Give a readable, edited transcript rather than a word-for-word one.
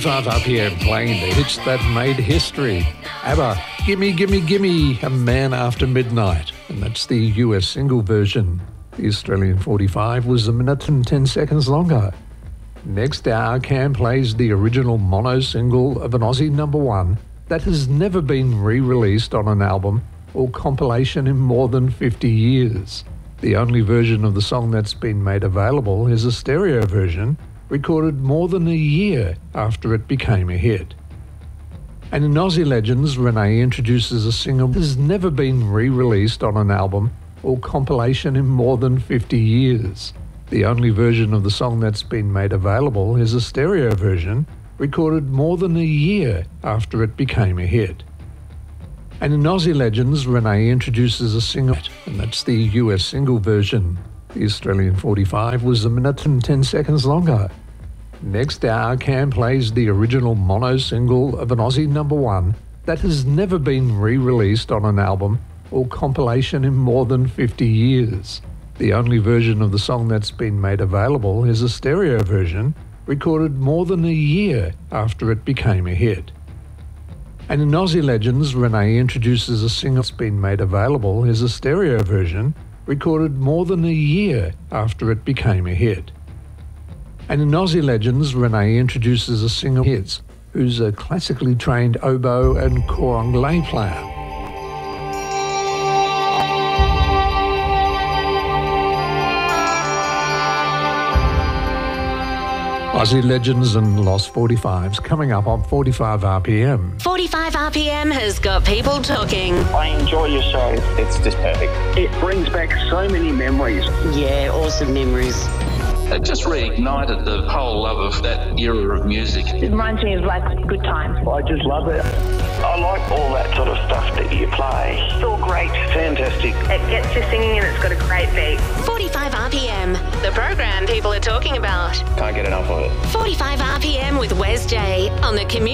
5 RPM playing the hits that made history. ABBA, Gimme, Gimme, Gimme, A Man After Midnight. And that's the US single version. The Australian 45 was a minute and 10 seconds longer. Next hour, Cam plays the original mono single of an Aussie number one that has never been re-released on an album or compilation in more than 50 years. The only version of the song that's been made available is a stereo version recorded more than a year after it became a hit. And in Aussie Legends, Renee introduces a single that has never been re-released on an album or compilation in more than 50 years. The only version of the song that's been made available is a stereo version recorded more than a year after it became a hit. And in Aussie Legends, Renee introduces a single, and that's the US single version. The Australian 45 was a minute and 10 seconds longer. Next hour, Cam plays the original mono single of an Aussie number one that has never been re-released on an album or compilation in more than 50 years. The only version of the song that's been made available is a stereo version recorded more than a year after it became a hit. And in Aussie Legends, Renee introduces a single that's been made available is a stereo version recorded more than a year after it became a hit. And in Aussie Legends, Renee introduces a singer hits who's a classically trained oboe and koronglay player. Aussie Legends and Lost 45s coming up on 45 RPM. 45 RPM has got people talking. I enjoy your show. It's just perfect. It brings back so many memories. Yeah, awesome memories. It just reignited the whole love of that era of music. It reminds me of like good times. I just love it. I like all that sort of stuff that you play. It's all great. Fantastic. It gets you singing and it's got a great beat. 45 RPM, the program people are talking about. Can't get enough of it. 45 RPM with Wes J on the community.